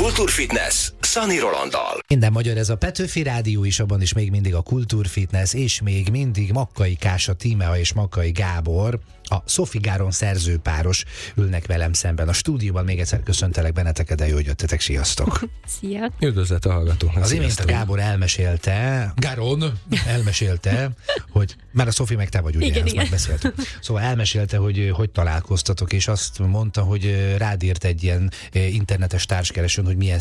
Kultúrfitness Szani Rolanddal. Minden magyar, ez a Petőfi Rádió is, abban is még mindig a Kultúrfitness, és még mindig Makkai Kása Tímea és Makkai Gábor, a Sofigáron szerzőpáros ülnek velem szemben a stúdióban. Még egyszer köszöntelek benneteket, de jó, hogy jöttetek, sziasztok! Szia! Üdvözlet a hallgatóknak! Az imént a Gábor elmesélte, hogy már a Szofi meg te vagy, ugye, igen, ezt igen. megbeszéltük. Szóval elmesélte, hogy találkoztatok, és azt mondta, hogy rád írt egy ilyen internetes társkeresőn, hogy milyen